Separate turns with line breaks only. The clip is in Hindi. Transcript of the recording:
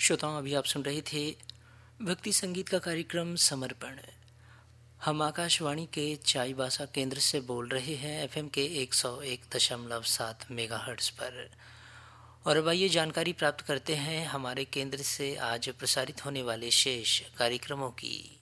श्रोताओं, अभी आप सुन रहे थे भक्ति संगीत का कार्यक्रम समर्पण। हम आकाशवाणी के चाईबासा केंद्र से बोल रहे हैं एफएम के 101.7 मेगाहर्ट्ज़ पर। और अब आइए जानकारी प्राप्त करते हैं हमारे केंद्र से आज प्रसारित होने वाले शेष कार्यक्रमों की।